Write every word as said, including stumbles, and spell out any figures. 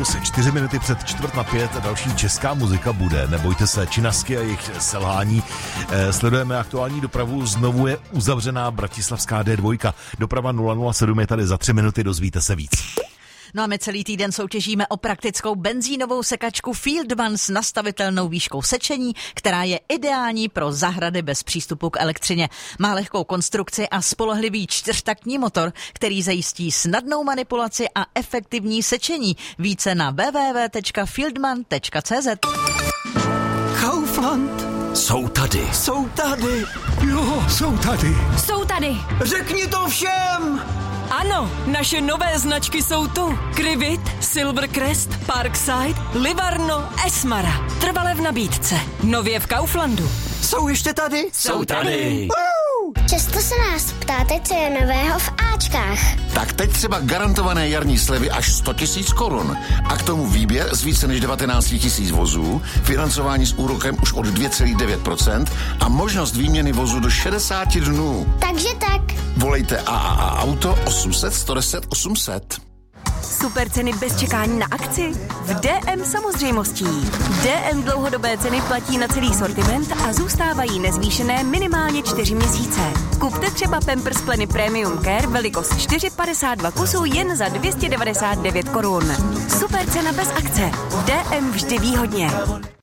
Plus, čtyři minuty před čtvrt na pět, další česká muzika bude. Nebojte se, Činasky a jejich selhání. E, sledujeme aktuální dopravu, znovu je uzavřená bratislavská D dva. Doprava nula nula sedm je tady za tři minuty, dozvíte se víc. No a my celý týden soutěžíme o praktickou benzínovou sekačku Field One s nastavitelnou výškou sečení, která je ideální pro zahrady bez přístupu k elektřině. Má lehkou konstrukci a spolehlivý čtyřtaktní motor, který zajistí snadnou manipulaci a efektivní sečení. Více na w w w tečka fieldman tečka c z. Kaufland. Jsou tady. Jsou tady. Jo, jsou tady. Jsou tady. Řekni to všem. Ano, naše nové značky jsou tu. Krivit, Silvercrest, Parkside, Livarno, Esmara. Trvale v nabídce. Nově v Kauflandu. Jsou ještě tady? Jsou tady. Často se nás ptáte, co je nového v Ačkách. Tak teď třeba garantované jarní slevy až sto tisíc korun. A k tomu výběr z více než devatenáct tisíc vozů, financování s úrokem už od dvě celá devět procenta a možnost výměny vozu do šedesáti dnů. Takže tak. Volejte A A A Auto osm set, sto deset, osm set. Super ceny bez čekání na akci? V D M samozřejmostí. D M dlouhodobé ceny platí na celý sortiment a zůstávají nezvýšené minimálně čtyři měsíce. Kupte třeba Pampers Pleny Premium Care velikost čtyři padesát dva kusů jen za dvě stě devadesát devět korun. Super cena bez akce. D M vždy výhodně.